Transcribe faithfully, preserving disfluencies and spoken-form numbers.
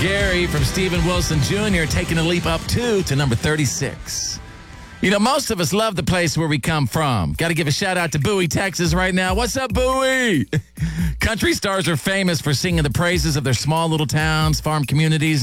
Gary from Stephen Wilson Junior taking a leap up two to number thirty-six. You know, most of us love the place where we come from. Got to give a shout out to Bowie, Texas right now. What's up, Bowie? Country stars are famous for singing the praises of their small little towns, farm communities,